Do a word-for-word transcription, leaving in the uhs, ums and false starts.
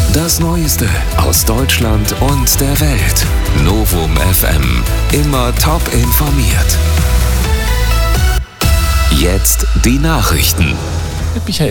Das Neueste aus Deutschland und der Welt. Novum F M. Immer top informiert. Jetzt die Nachrichten. Mit Michael